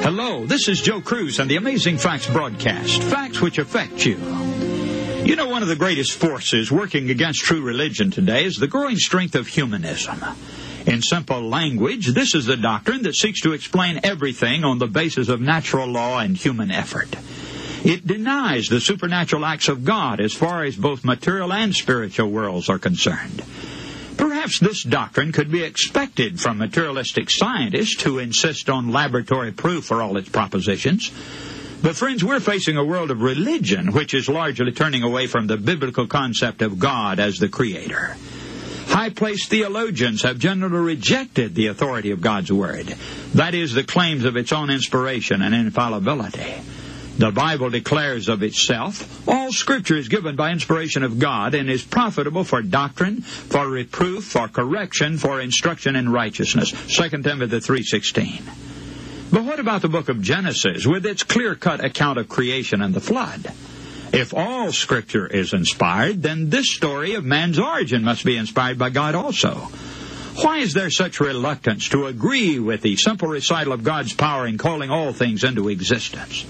Hello, this is Joe Cruz on the Amazing Facts broadcast. Facts which affect you. You know, one of the greatest forces working against true religion today is the growing strength of humanism. In simple language, this is the doctrine that seeks to explain everything on the basis of natural law and human effort. It denies the supernatural acts of God as far as both material and spiritual worlds are concerned. Perhaps this doctrine could be expected from materialistic scientists who insist on laboratory proof for all its propositions. But friends, we're facing a world of religion which is largely turning away from the biblical concept of God as the Creator. High-placed theologians have generally rejected the authority of God's Word. That is, the claims of its own inspiration and infallibility. The Bible declares of itself, all Scripture is given by inspiration of God and is profitable for doctrine, for reproof, for correction, for instruction in righteousness. 2 Timothy 3:16. But what about the book of Genesis with its clear-cut account of creation and the flood? If all Scripture is inspired, then this story of man's origin must be inspired by God also. Why is there such reluctance to agree with the simple recital of God's power in calling all things into existence?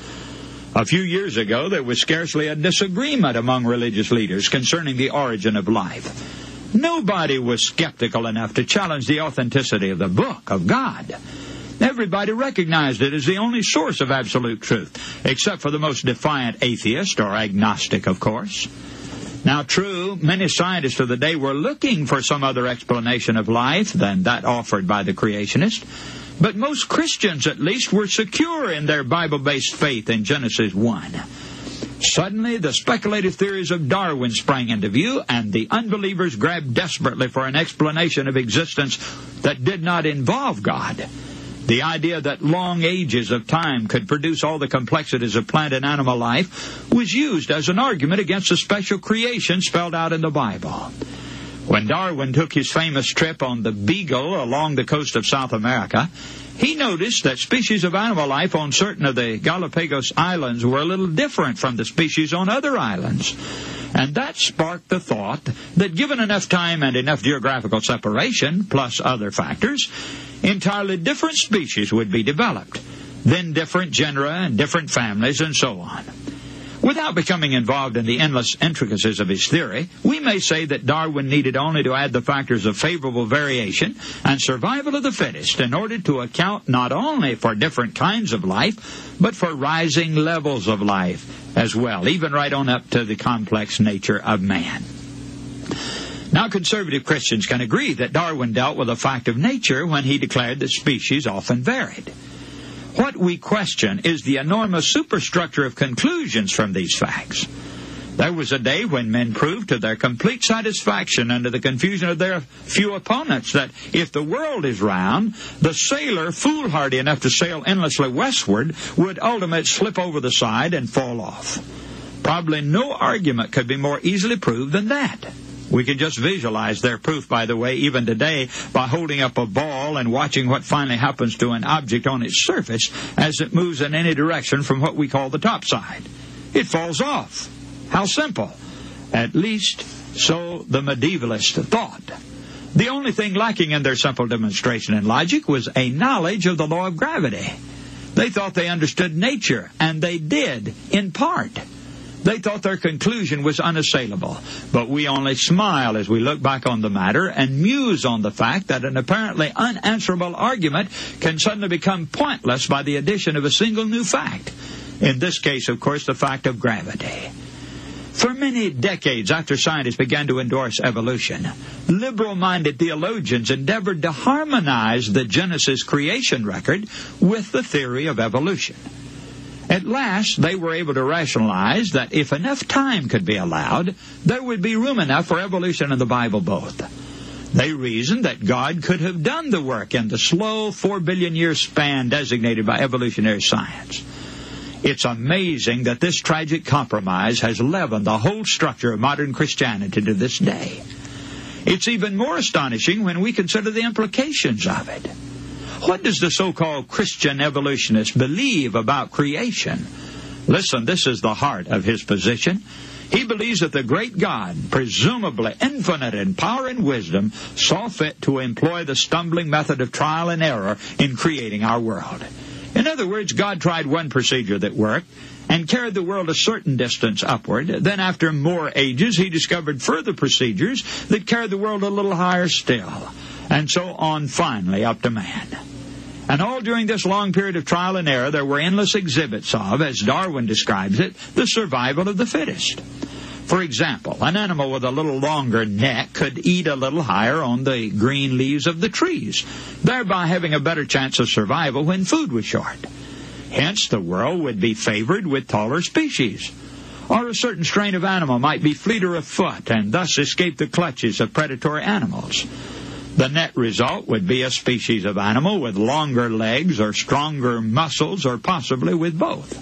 A few years ago, there was scarcely a disagreement among religious leaders concerning the origin of life. Nobody was skeptical enough to challenge the authenticity of the book of God. Everybody recognized it as the only source of absolute truth, except for the most defiant atheist or agnostic, of course. Now, true, many scientists of the day were looking for some other explanation of life than that offered by the creationist. But most Christians, at least, were secure in their Bible-based faith in Genesis 1. Suddenly, the speculative theories of Darwin sprang into view, and the unbelievers grabbed desperately for an explanation of existence that did not involve God. The idea that long ages of time could produce all the complexities of plant and animal life was used as an argument against the special creation spelled out in the Bible. When Darwin took his famous trip on the Beagle along the coast of South America, he noticed that species of animal life on certain of the Galapagos Islands were a little different from the species on other islands. And that sparked the thought that given enough time and enough geographical separation, plus other factors, entirely different species would be developed. Then different genera and different families and so on. Without becoming involved in the endless intricacies of his theory, we may say that Darwin needed only to add the factors of favorable variation and survival of the fittest in order to account not only for different kinds of life, but for rising levels of life as well, even right on up to the complex nature of man. Now, conservative Christians can agree that Darwin dealt with a fact of nature when he declared that species often varied. What we question is the enormous superstructure of conclusions from these facts. There was a day when men proved to their complete satisfaction and to the confusion of their few opponents that if the world is round, the sailor, foolhardy enough to sail endlessly westward, would ultimately slip over the side and fall off. Probably no argument could be more easily proved than that. We can just visualize their proof, by the way, even today, by holding up a ball and watching what finally happens to an object on its surface as it moves in any direction from what we call the top side. It falls off. How simple. At least, so the medievalists thought. The only thing lacking in their simple demonstration and logic was a knowledge of the law of gravity. They thought they understood nature, and they did, in part. They thought their conclusion was unassailable, but we only smile as we look back on the matter and muse on the fact that an apparently unanswerable argument can suddenly become pointless by the addition of a single new fact. In this case, of course, the fact of gravity. For many decades after scientists began to endorse evolution, liberal-minded theologians endeavored to harmonize the Genesis creation record with the theory of evolution. At last, they were able to rationalize that if enough time could be allowed, there would be room enough for evolution in the Bible both. They reasoned that God could have done the work in the slow 4 billion year span designated by evolutionary science. It's amazing that this tragic compromise has leavened the whole structure of modern Christianity to this day. It's even more astonishing when we consider the implications of it. What does the so-called Christian evolutionist believe about creation? Listen, this is the heart of his position. He believes that the great God, presumably infinite in power and wisdom, saw fit to employ the stumbling method of trial and error in creating our world. In In other words, God tried one procedure that worked and carried the world a certain distance upward. Then after more ages, he discovered further procedures that carried the world a little higher still. And so on finally up to man. And all during this long period of trial and error, there were endless exhibits of, as Darwin describes it, the survival of the fittest. For example, an animal with a little longer neck could eat a little higher on the green leaves of the trees, thereby having a better chance of survival when food was short. Hence, the world would be favored with taller species. Or a certain strain of animal might be fleeter of foot and thus escape the clutches of predatory animals. The net result would be a species of animal with longer legs or stronger muscles, or possibly with both.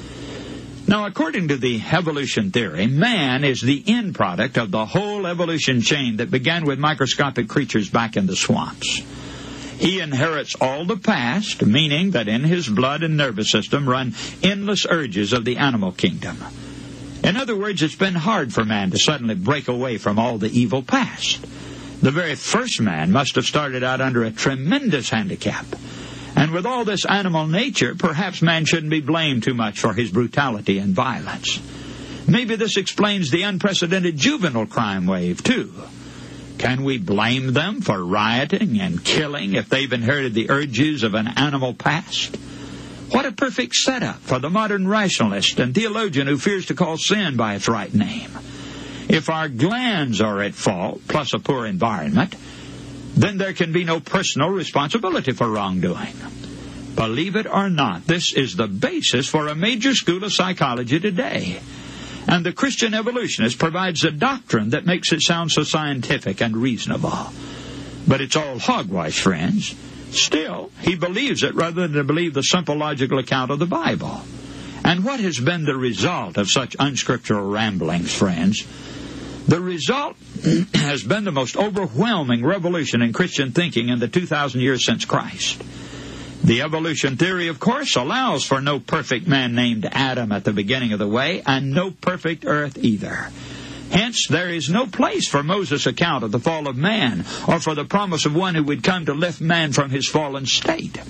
Now, according to the evolution theory, man is the end product of the whole evolution chain that began with microscopic creatures back in the swamps. He inherits all the past, meaning that in his blood and nervous system run endless urges of the animal kingdom. In other words, it's been hard for man to suddenly break away from all the evil past. The very first man must have started out under a tremendous handicap. And with all this animal nature, perhaps man shouldn't be blamed too much for his brutality and violence. Maybe this explains the unprecedented juvenile crime wave, too. Can we blame them for rioting and killing if they've inherited the urges of an animal past? What a perfect setup for the modern rationalist and theologian who fears to call sin by its right name. If our glands are at fault, plus a poor environment, then there can be no personal responsibility for wrongdoing. Believe it or not, this is the basis for a major school of psychology today. And the Christian evolutionist provides a doctrine that makes it sound so scientific and reasonable. But it's all hogwash, friends. Still, he believes it rather than to believe the simple logical account of the Bible. And what has been the result of such unscriptural ramblings, friends? The result has been the most overwhelming revolution in Christian thinking in the 2,000 years since Christ. The evolution theory, of course, allows for no perfect man named Adam at the beginning of the way, and no perfect earth either. Hence, there is no place for Moses' account of the fall of man, or for the promise of one who would come to lift man from his fallen state.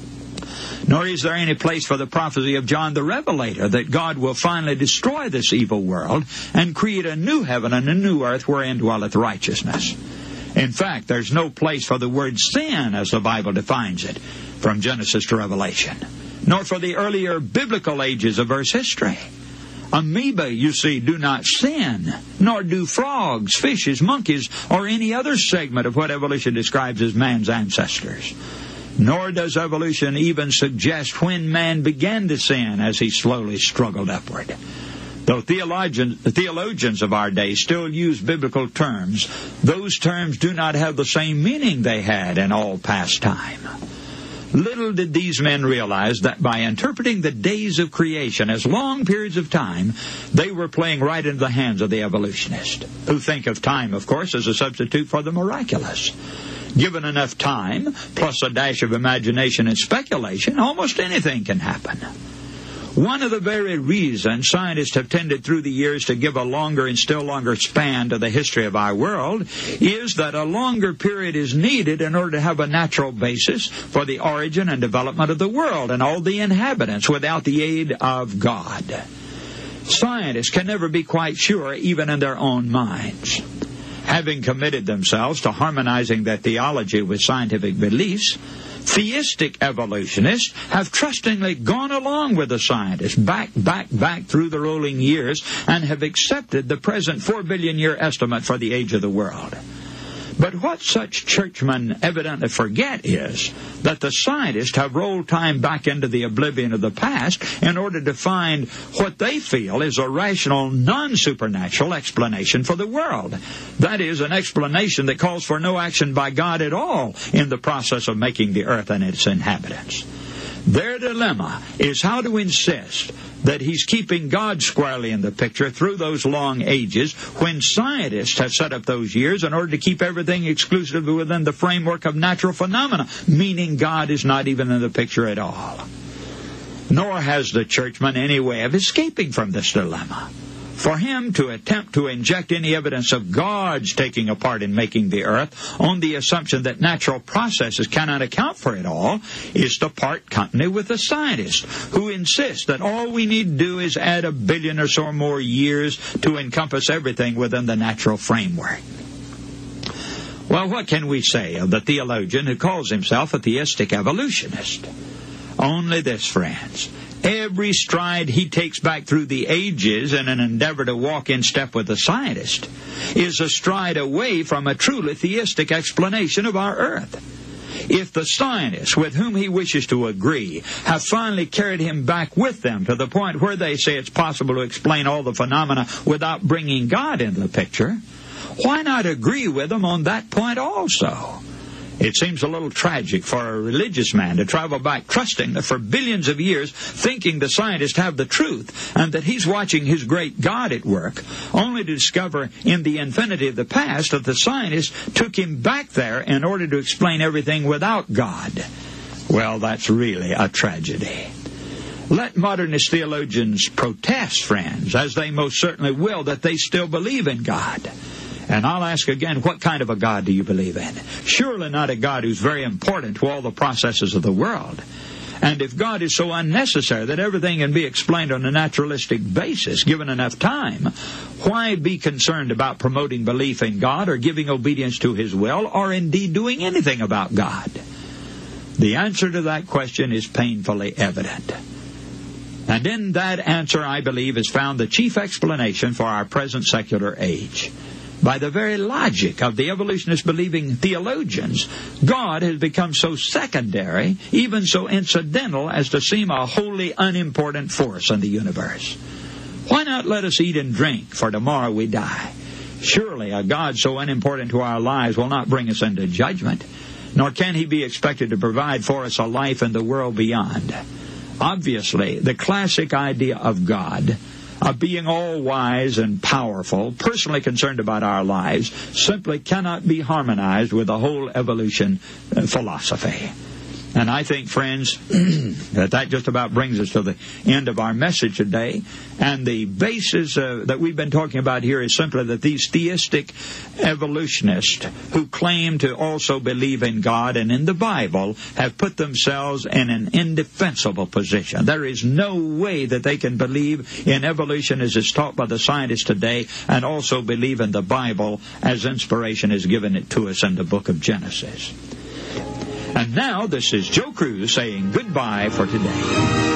Nor is there any place for the prophecy of John the Revelator that God will finally destroy this evil world and create a new heaven and a new earth wherein dwelleth righteousness. In fact, there's no place for the word sin as the Bible defines it, from Genesis to Revelation, nor for the earlier biblical ages of Earth's history. Amoeba, you see, do not sin, nor do frogs, fishes, monkeys, or any other segment of what evolution describes as man's ancestors. Nor does evolution even suggest when man began to sin as he slowly struggled upward. Though theologians of our day still use biblical terms, those terms do not have the same meaning they had in all past time. Little did these men realize that by interpreting the days of creation as long periods of time, they were playing right into the hands of the evolutionists, who think of time, of course, as a substitute for the miraculous. Given enough time, plus a dash of imagination and speculation, almost anything can happen. One of the very reasons scientists have tended through the years to give a longer and still longer span to the history of our world is that a longer period is needed in order to have a natural basis for the origin and development of the world and all the inhabitants without the aid of God. Scientists can never be quite sure, even in their own minds. Having committed themselves to harmonizing their theology with scientific beliefs, theistic evolutionists have trustingly gone along with the scientists back through the rolling years and have accepted the present 4 billion year estimate for the age of the world. But what such churchmen evidently forget is that the scientists have rolled time back into the oblivion of the past in order to find what they feel is a rational, non-supernatural explanation for the world. That is, an explanation that calls for no action by God at all in the process of making the earth and its inhabitants. Their dilemma is how to insist that he's keeping God squarely in the picture through those long ages when scientists have set up those years in order to keep everything exclusively within the framework of natural phenomena, meaning God is not even in the picture at all. Nor has the churchman any way of escaping from this dilemma. For him to attempt to inject any evidence of God's taking a part in making the earth on the assumption that natural processes cannot account for it all is to part company with the scientists who insist that all we need to do is add 1 billion or so more years to encompass everything within the natural framework. Well, what can we say of the theologian who calls himself a theistic evolutionist? Only this, friends. Every stride he takes back through the ages in an endeavor to walk in step with the scientist is a stride away from a truly theistic explanation of our earth. If the scientists with whom he wishes to agree have finally carried him back with them to the point where they say it's possible to explain all the phenomena without bringing God into the picture, why not agree with them on that point also? It seems a little tragic for a religious man to travel back trusting that for billions of years, thinking the scientists have the truth and that he's watching his great God at work, only to discover in the infinity of the past that the scientists took him back there in order to explain everything without God. Well, that's really a tragedy. Let modernist theologians protest, friends, as they most certainly will, that they still believe in God. And I'll ask again, what kind of a God do you believe in? Surely not a God who's very important to all the processes of the world. And if God is so unnecessary that everything can be explained on a naturalistic basis, given enough time, why be concerned about promoting belief in God or giving obedience to His will or indeed doing anything about God? The answer to that question is painfully evident. And in that answer, I believe, is found the chief explanation for our present secular age. By the very logic of the evolutionist-believing theologians, God has become so secondary, even so incidental, as to seem a wholly unimportant force in the universe. Why not let us eat and drink, for tomorrow we die? Surely a God so unimportant to our lives will not bring us into judgment, nor can He be expected to provide for us a life in the world beyond. Obviously, the classic idea of God, of being all-wise and powerful, personally concerned about our lives, simply cannot be harmonized with the whole evolution philosophy. And I think, friends, that just about brings us to the end of our message today. And the basis that we've been talking about here is simply that these theistic evolutionists who claim to also believe in God and in the Bible have put themselves in an indefensible position. There is no way that they can believe in evolution as is taught by the scientists today and also believe in the Bible as inspiration has given it to us in the book of Genesis. And now, this is Joe Cruz saying goodbye for today.